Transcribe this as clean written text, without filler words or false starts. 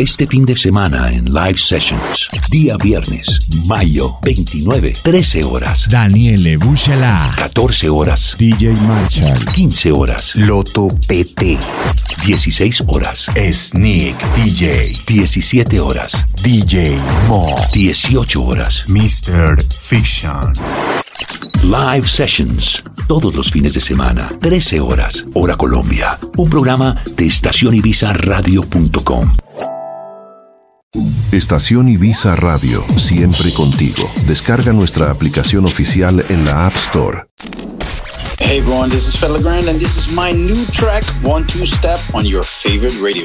este fin de semana en Live Sessions. Día viernes, mayo 29, 13 horas. Daniele Buchalá. 14 horas. DJ Marshall. 15 horas. Loto PT. 16 horas. Sneak DJ. 17 horas. DJ Mo. 18 horas. Mr. Fiction. Live Sessions, todos los fines de semana, 13 horas, hora Colombia. Un programa de estacionibizaradio.com. Estación Ibiza Radio, siempre contigo. Descarga nuestra aplicación oficial en la App Store. Hey everyone, this is Fela Grand and this is my new track, 1-2 Step, on your favorite radio